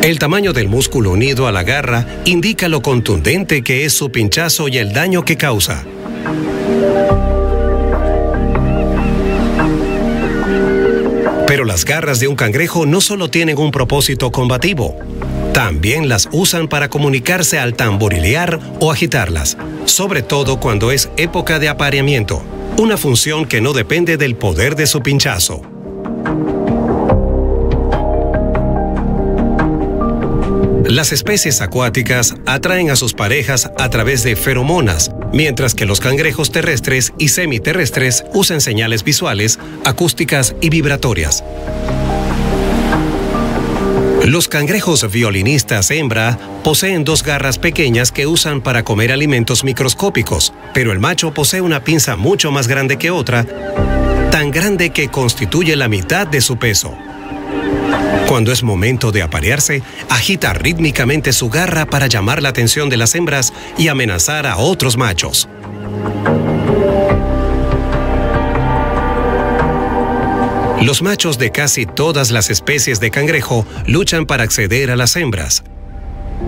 El tamaño del músculo unido a la garra indica lo contundente que es su pinchazo y el daño que causa. Pero las garras de un cangrejo no solo tienen un propósito combativo, también las usan para comunicarse al tamborilear o agitarlas, sobre todo cuando es época de apareamiento, una función que no depende del poder de su pinchazo. Las especies acuáticas atraen a sus parejas a través de feromonas, mientras que los cangrejos terrestres y semiterrestres usan señales visuales, acústicas y vibratorias. Los cangrejos violinistas hembra poseen dos garras pequeñas que usan para comer alimentos microscópicos, pero el macho posee una pinza mucho más grande que otra, tan grande que constituye la mitad de su peso. Cuando es momento de aparearse, agita rítmicamente su garra para llamar la atención de las hembras y amenazar a otros machos. Los machos de casi todas las especies de cangrejo luchan para acceder a las hembras.